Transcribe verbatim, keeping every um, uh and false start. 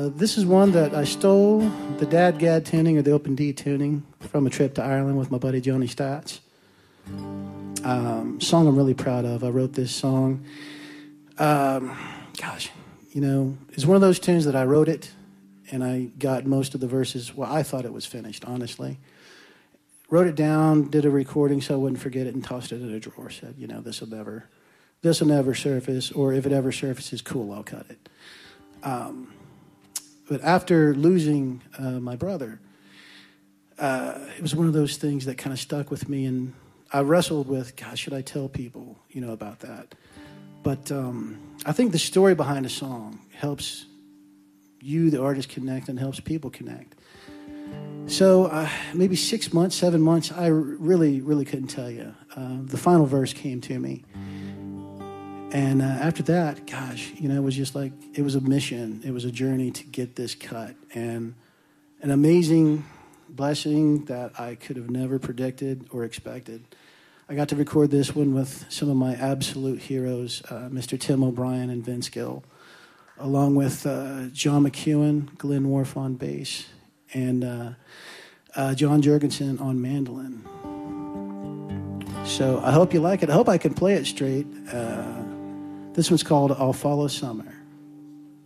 Uh, this is one that I stole the Dad Gad tuning or the Open D tuning from a trip to Ireland with my buddy Joni Stats. Um, song I'm really proud of. I wrote this song. Um, gosh, you know, it's one of those tunes that I wrote it and I got most of the verses. Well, I thought it was finished, honestly. Wrote it down, did a recording so I wouldn't forget it, and tossed it in a drawer. Said, you know, this will never, this will never surface, or if it ever surfaces, cool, I'll cut it. Um, but after losing uh, my brother, uh, it was one of those things that kind of stuck with me, and I wrestled with, gosh, should I tell people, you know, about that? But um, I think the story behind a song helps you, the artist, connect, and helps people connect. So uh, maybe six months, seven months, I really, really couldn't tell you. Uh, the final verse came to me. And uh, after that, gosh, you know, it was just like, it was a mission. It was a journey to get this cut. And an amazing blessing that I could have never predicted or expected. I got to record this one with some of my absolute heroes, uh, Mister Tim O'Brien and Vince Gill, along with uh, John McEwen, Glenn Worf on bass, and uh, uh, John Jurgensen on mandolin. So I hope you like it. I hope I can play it straight. Uh, this one's called I'll Follow Summer.